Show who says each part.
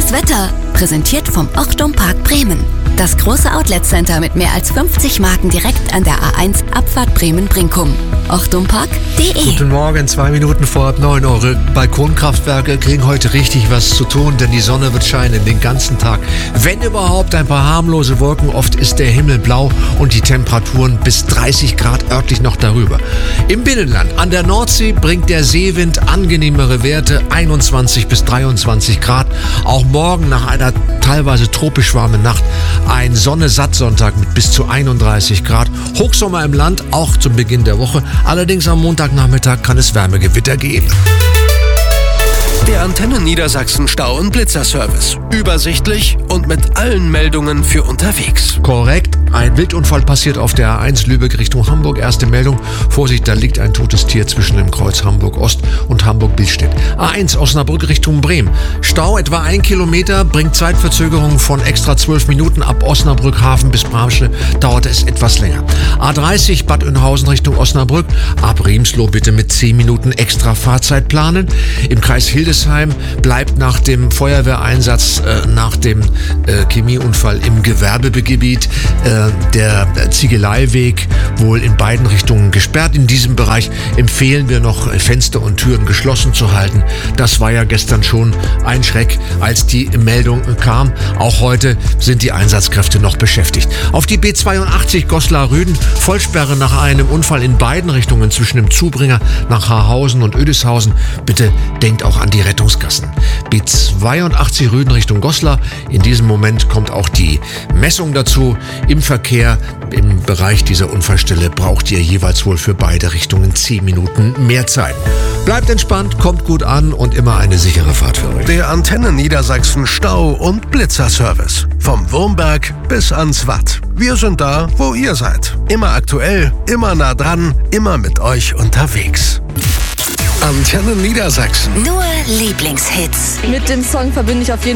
Speaker 1: Das Wetter, präsentiert vom Ochtum Park Bremen. Das große Outlet-Center mit mehr als 50 Marken direkt an der A1 Abfahrt Bremen-Brinkum. ochtumpark.de.
Speaker 2: Guten Morgen, 2 Minuten vor halb 9. Eure Balkonkraftwerke kriegen heute richtig was zu tun, denn die Sonne wird scheinen den ganzen Tag. Wenn überhaupt, ein paar harmlose Wolken. Oft ist der Himmel blau und die Temperaturen bis 30 Grad örtlich noch darüber. Im Binnenland an der Nordsee bringt der Seewind angenehmere Werte, 21 bis 23 Grad. Auch morgen nach einer teilweise tropisch warmen Nacht ein Sonne-Satt-Sonntag mit bis zu 31 Grad. Hochsommer im Land, auch zum Beginn der Woche. Allerdings am Montagnachmittag kann es Wärmegewitter geben.
Speaker 3: Der Antenne Niedersachsen Stau- und Blitzerservice. Übersichtlich und mit allen Meldungen für unterwegs.
Speaker 2: Korrekt. Ein Wildunfall passiert auf der A1 Lübeck Richtung Hamburg. Erste Meldung. Vorsicht, da liegt ein totes Tier zwischen dem Kreuz Hamburg-Ost und Hamburg-Billstedt. A1 Osnabrück Richtung Bremen. Stau etwa 1 Kilometer, bringt Zeitverzögerung von extra 12 Minuten. Ab Osnabrück Hafen bis Bramschle dauert es etwas länger. A30 Bad Oeynhausen Richtung Osnabrück. Ab Riemsloh bitte mit 10 Minuten extra Fahrzeit planen. Im Kreis Hildesheim bleibt nach dem Feuerwehreinsatz, nach dem Chemieunfall im Gewerbegebiet der Ziegeleiweg wohl in beiden Richtungen gesperrt. In diesem Bereich empfehlen wir noch, Fenster und Türen geschlossen zu halten. Das war ja gestern schon ein Schreck, als die Meldung kam. Auch heute sind die Einsatzkräfte noch beschäftigt. Auf die B82 Goslar-Rüden, Vollsperre nach einem Unfall in beiden Richtungen zwischen dem Zubringer nach Haarhausen und Oedeshausen. Bitte denkt auch an die Rettungsgassen. B82 Rüden Richtung Goslar. In diesem Moment kommt auch die Messung dazu. Im Verkehr im Bereich dieser Unfallstelle braucht ihr jeweils wohl für beide Richtungen 10 Minuten mehr Zeit. Bleibt entspannt, kommt gut an und immer eine sichere Fahrt für euch.
Speaker 3: Der Antenne Niedersachsen Stau- und Blitzerservice. Vom Wurmberg bis ans Watt. Wir sind da, wo ihr seid. Immer aktuell, immer nah dran, immer mit euch unterwegs. Antenne Niedersachsen.
Speaker 1: Nur Lieblingshits.
Speaker 4: Mit dem Song verbinde ich auf jeden